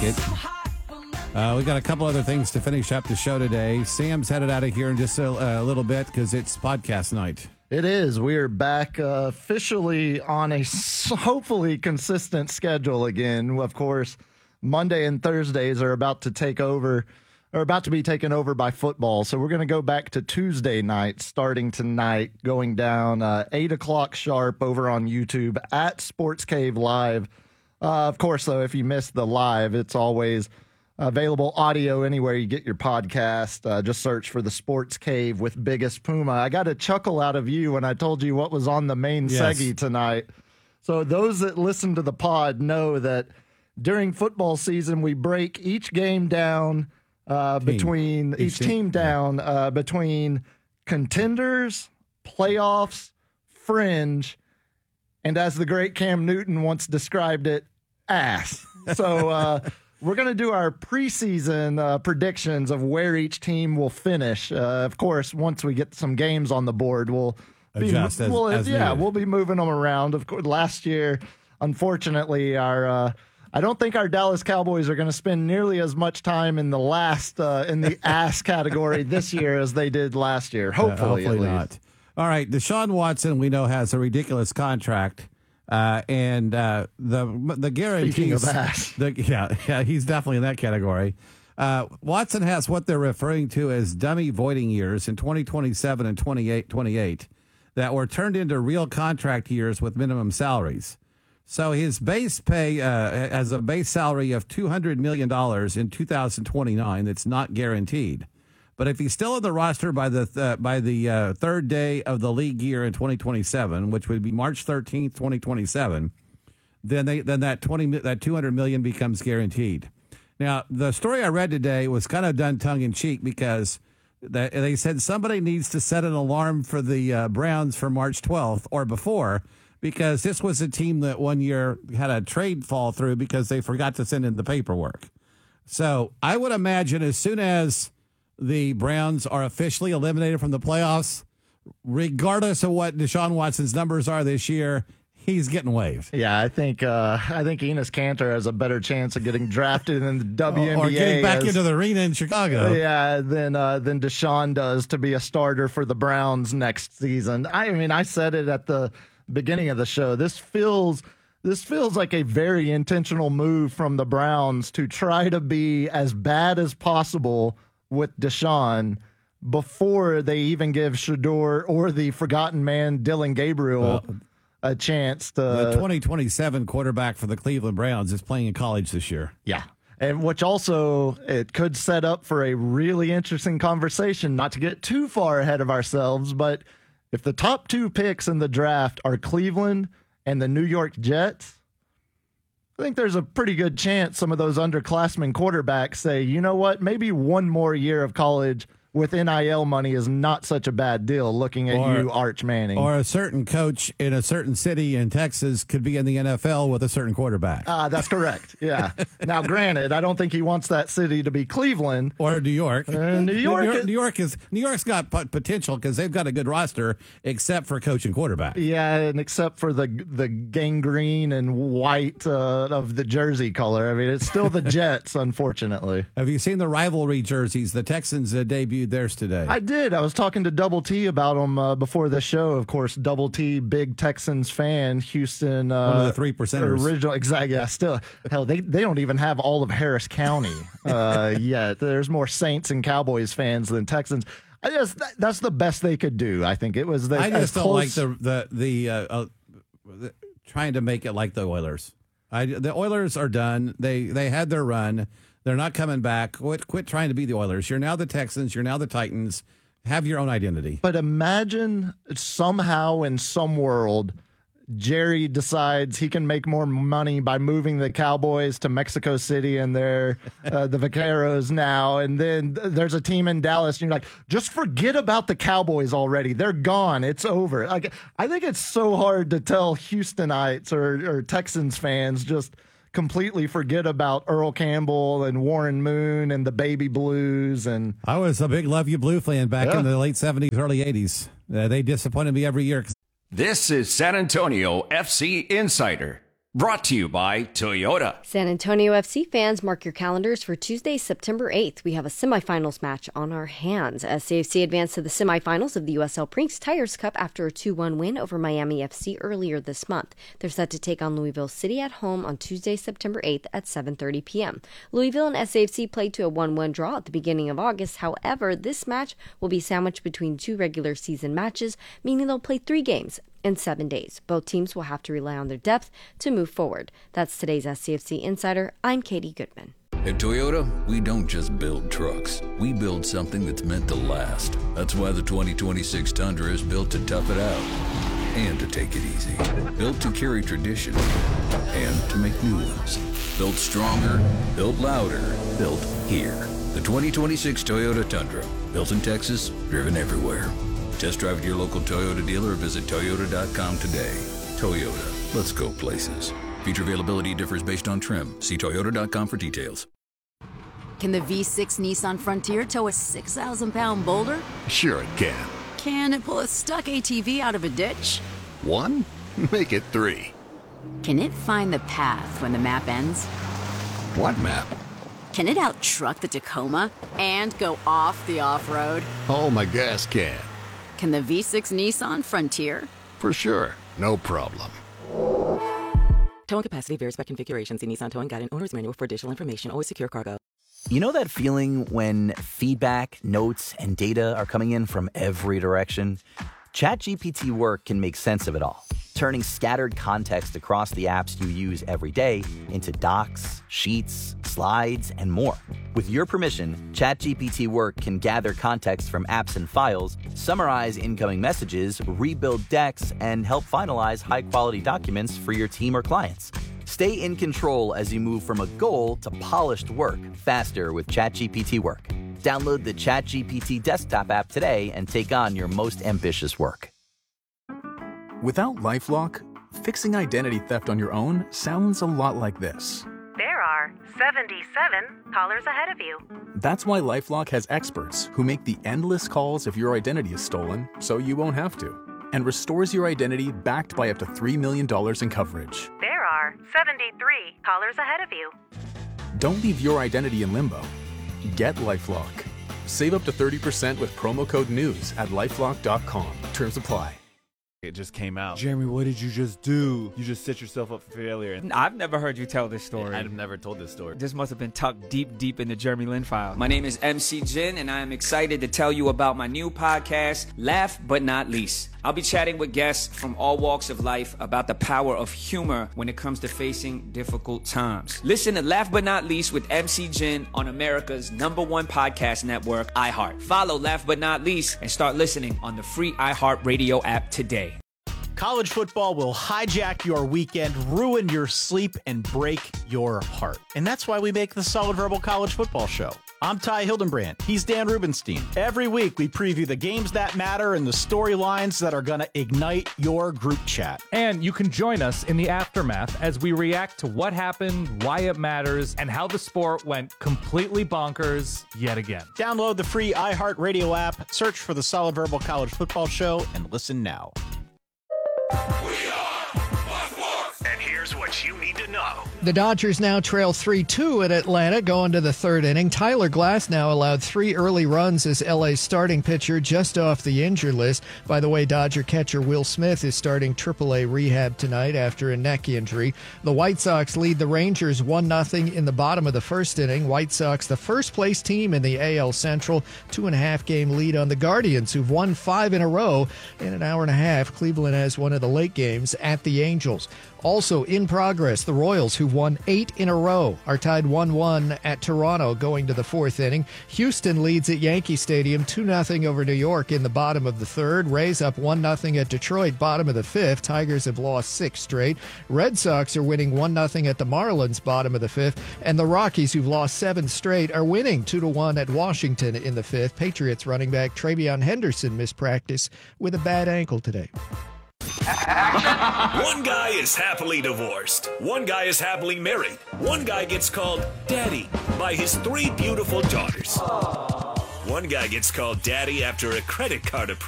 it. We got a couple other things to finish up the show today. Sam's headed out of here in just a little bit because it's podcast night. It is. We are back officially on a hopefully consistent schedule again. Of course, Monday and Thursdays are about to be taken over by football. So we're going to go back to Tuesday night starting tonight, going down 8 o'clock sharp over on YouTube at Sports Cave Live. Of course, though, if you missed the live, it's always available audio anywhere you get your podcast. Just search for the Sports Cave with Biggest Puma. I got a chuckle out of you when I told you what was on the main Seggy tonight. So those that listen to the pod know that during football season, we break each game down between contenders, playoffs, fringe, and as the great Cam Newton once described it, ass. So we're going to do our preseason predictions of where each team will finish. Of course, once we get some games on the board, we'll be moving them around. Of course, last year, unfortunately, I don't think our Dallas Cowboys are going to spend nearly as much time in the ass category this year as they did last year. Hopefully at least. Not. All right, Deshaun Watson, we know, has a ridiculous contract. And the guarantees. Speaking of ass. He's definitely in that category. Watson has what they're referring to as dummy voiding years in 2027 and 28 that were turned into real contract years with minimum salaries. So his base pay has a base salary of $200 million in 2029 that's not guaranteed. But if he's still on the roster by the third day of the league year in 2027, which would be March 13th, 2027, then that $200 million becomes guaranteed. Now, the story I read today was kind of done tongue in cheek because they said somebody needs to set an alarm for the Browns for March 12th or before, because this was a team that one year had a trade fall through because they forgot to send in the paperwork. So I would imagine as soon as the Browns are officially eliminated from the playoffs, regardless of what Deshaun Watson's numbers are this year, he's getting waived. Yeah, I think Enes Kanter has a better chance of getting drafted in the WNBA or getting back into the arena in Chicago. Yeah, than Deshaun does to be a starter for the Browns next season. I mean, I said it at the beginning of the show. This feels like a very intentional move from the Browns to try to be as bad as possible with Deshaun before they even give Shedeur or the forgotten man Dylan Gabriel a chance to. The 2027 quarterback for the Cleveland Browns is playing in college this year. Yeah. And which also, it could set up for a really interesting conversation, not to get too far ahead of ourselves, but if the top two picks in the draft are Cleveland and the New York Jets, I think there's a pretty good chance some of those underclassmen quarterbacks say, you know what, maybe one more year of college with NIL money is not such a bad deal, looking at you, Arch Manning. Or a certain coach in a certain city in Texas could be in the NFL with a certain quarterback. That's correct, yeah. Now, granted, I don't think he wants that city to be Cleveland. Or New York. New York's got potential because they've got a good roster, except for coach and quarterback. Yeah, and except for the gangrene and white of the jersey color. I mean, it's still the Jets, unfortunately. Have you seen the rivalry jerseys? The Texans debuted theirs today. I did. I was talking to Double T about them before the show. Of course, Double T, big Texans fan, Houston. One of the 3%ers. Original, exactly. Yeah, still, hell, they don't even have all of Harris County yet. There's more Saints and Cowboys fans than Texans. I guess that's the best they could do. I think it was. I just don't like the trying to make it like the Oilers. The Oilers are done. They had their run. They're not coming back. Quit trying to be the Oilers. You're now the Texans. You're now the Titans. Have your own identity. But imagine somehow in some world, Jerry decides he can make more money by moving the Cowboys to Mexico City and they're the Vaqueros now. And then there's a team in Dallas and you're like, just forget about the Cowboys already. They're gone. It's over. Like, I think it's so hard to tell Houstonites or Texans fans just completely forget about Earl Campbell and Warren Moon and the Baby Blues. And I was a big Love You Blue fan back in the late 70s, early 80s. They disappointed me every year. This is San Antonio FC Insider. Brought to you by Toyota. San Antonio FC fans, mark your calendars for Tuesday, September 8th. We have a semifinals match on our hands. SAFC advanced to the semifinals of the USL Brinks Tires Cup after a 2-1 win over Miami FC earlier this month. They're set to take on Louisville City at home on Tuesday, September 8th at 7:30 p.m. Louisville and SAFC played to a 1-1 draw at the beginning of August. However, this match will be sandwiched between two regular season matches, meaning they'll play 3 games in 7 days. Both teams will have to rely on their depth to move forward. That's today's SCFC Insider. I'm Katie Goodman. At Toyota, we don't just build trucks. We build something that's meant to last. That's why the 2026 Tundra is built to tough it out and to take it easy. Built to carry tradition and to make new ones. Built stronger, built louder, built here. The 2026 Toyota Tundra. Built in Texas, driven everywhere. Test drive at your local Toyota dealer or visit Toyota.com today. Toyota, let's go places. Feature availability differs based on trim. See Toyota.com for details. Can the V6 Nissan Frontier tow a 6,000-pound boulder? Sure it can. Can it pull a stuck ATV out of a ditch? 1? Make it 3. Can it find the path when the map ends? What map? Can it outtruck the Tacoma and go off the off-road? Oh, my gas can. Can the V6 Nissan Frontier? For sure. No problem. Towing capacity varies by configuration. See Nissan Towing Guide and Owner's Manual for additional information. Always secure cargo. You know that feeling when feedback, notes, and data are coming in from every direction? ChatGPT Work can make sense of it all, turning scattered context across the apps you use every day into docs, sheets, slides, and more. With your permission, ChatGPT Work can gather context from apps and files, summarize incoming messages, rebuild decks, and help finalize high-quality documents for your team or clients. Stay in control as you move from a goal to polished work faster with ChatGPT Work. Download the ChatGPT desktop app today and take on your most ambitious work. Without LifeLock, fixing identity theft on your own sounds a lot like this. There are 77 callers ahead of you. That's why LifeLock has experts who make the endless calls if your identity is stolen so you won't have to, and restores your identity backed by up to $3 million in coverage. There are 73 callers ahead of you. Don't leave your identity in limbo. Get LifeLock. Save up to 30% with promo code NEWS at LifeLock.com. Terms apply. It just came out. Jeremy, what did you just do? You just set yourself up for failure. I've never heard you tell this story. I've never told this story. This must have been tucked deep in the Jeremy Lin file. My name is MC Jin, and I am excited to tell you about my new podcast, Laugh But Not Least. I'll be chatting with guests from all walks of life about the power of humor when it comes to facing difficult times. Listen to Laugh But Not Least with MC Jin on America's #1 podcast network, iHeart. Follow Laugh But Not Least and start listening on the free iHeart Radio app today. College football will hijack your weekend, ruin your sleep, and break your heart. And that's why we make the Solid Verbal College Football Show. I'm Ty Hildenbrand. He's Dan Rubenstein. Every week, we preview the games that matter and the storylines that are going to ignite your group chat. And you can join us in the aftermath as we react to what happened, why it matters, and how the sport went completely bonkers yet again. Download the free iHeartRadio app, search for the Solid Verbal College Football Show, and listen now. And here's what you need to know. The Dodgers now trail 3-2 at Atlanta going to the third inning. Tyler Glass now allowed 3 early runs as LA's starting pitcher, just off the injured list. By the way, Dodger catcher Will Smith is starting AAA rehab tonight after a neck injury. The White Sox lead the Rangers 1-0 in the bottom of the first inning. White Sox, the first-place team in the AL Central, 2.5-game lead on the Guardians, who've won 5 in a row in an hour and a half. Cleveland has one of the late games at the Angels. Also in progress, the Royals, who've won 8 in a row, are tied 1-1 at Toronto going to the fourth inning. Houston leads at Yankee Stadium 2-0 over New York in the bottom of the third. Rays up 1-0 at Detroit, bottom of the fifth. Tigers have lost 6 straight. Red Sox are winning 1-0 at the Marlins, bottom of the fifth. And the Rockies, who've lost 7 straight, are winning 2-1 at Washington in the fifth. Patriots running back Travion Henderson missed practice with a bad ankle today. One guy is happily divorced. One guy is happily married. One guy gets called daddy by his 3 beautiful daughters. One guy gets called daddy after a credit card approval.